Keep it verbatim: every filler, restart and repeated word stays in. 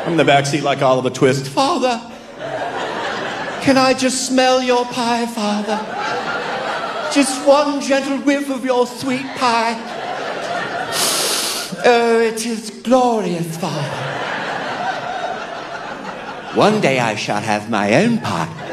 in the backseat like Oliver Twist. Father, can I just smell your pie, Father? Just one gentle whiff of your sweet pie. Oh, it is glorious, Father. One day I shall have my own pie.